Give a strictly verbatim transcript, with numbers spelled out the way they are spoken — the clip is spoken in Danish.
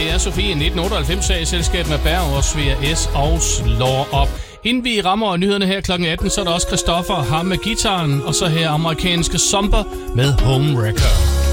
Det er Sofie nitten otteoghalvfems i selskab med Berg og Svea S og Slår Op. Inden vi rammer nyhederne her klokken atten, så er der også Christoffer, ham med gitaren, og så her amerikanske Zomber med Homewrecker.